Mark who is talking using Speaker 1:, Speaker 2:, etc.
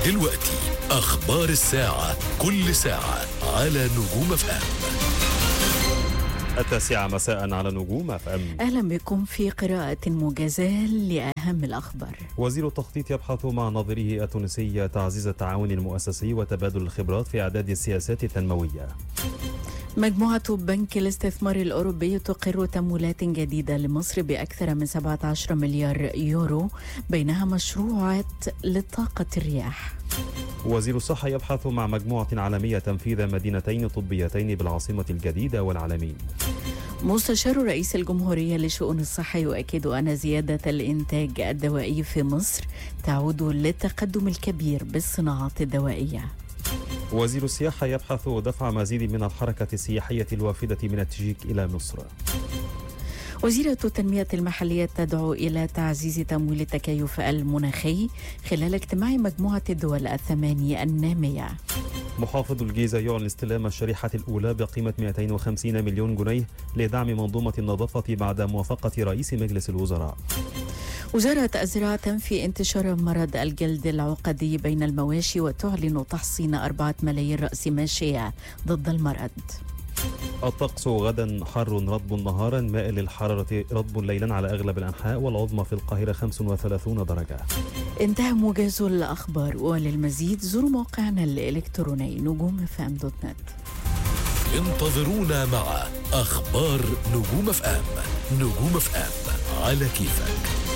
Speaker 1: دلوقتي أخبار الساعة، كل ساعة على نجوم FM.
Speaker 2: 9 مساء على نجوم FM.
Speaker 3: أهلا بكم في قراءة موجزة لأهم الأخبار.
Speaker 2: وزير التخطيط يبحث مع نظيره التونسي تعزيز التعاون المؤسسي وتبادل الخبرات في إعداد السياسات التنموية.
Speaker 3: مجموعة بنك الاستثمار الأوروبي تقر تمويلات جديدة لمصر بأكثر من 17 مليار يورو، بينها مشروعات لطاقة الرياح.
Speaker 2: وزير الصحة يبحث مع مجموعة عالمية تنفيذ مدينتين طبيتين بالعاصمة الجديدة والعلمين.
Speaker 3: مستشار رئيس الجمهورية لشؤون الصحة يؤكد أن زيادة الإنتاج الدوائي في مصر تعود للتقدم الكبير بالصناعات الدوائية.
Speaker 2: وزير السياحة يبحث دفع مزيد من الحركة السياحية الوافدة من التشيك إلى مصر.
Speaker 3: وزيرة التنمية المحلية تدعو إلى تعزيز تمويل التكيف المناخي خلال اجتماع مجموعة الدول الثمانية النامية.
Speaker 2: محافظ الجيزة يعلن استلام الشريحة الأولى بقيمة 250 مليون جنيه لدعم منظومة النظافة بعد موافقة رئيس مجلس الوزراء.
Speaker 3: وزارة الزراعة تنفي انتشار مرض الجلد العقدي بين المواشي وتعلن تحصين 4 ملايين رأس ماشية ضد المرض.
Speaker 2: الطقس غدا حر رطب نهارا، مائل للحرارة رطب ليلا على أغلب الأنحاء، والعظمى في القاهرة 35 درجة.
Speaker 3: انتهى موجز الأخبار، وللمزيد زوروا موقعنا الإلكتروني نجوم.fm.net.
Speaker 1: انتظرونا مع أخبار نجوم FM. نجوم FM على كيفك.